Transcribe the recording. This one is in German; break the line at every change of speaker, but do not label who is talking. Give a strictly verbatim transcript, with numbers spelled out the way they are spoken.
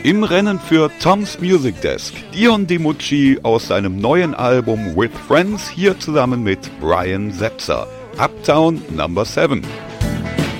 Im Rennen für Tom's Music Desk Dion DiMucci aus seinem neuen Album With Friends, hier zusammen mit Brian Setzer. Uptown Number seven.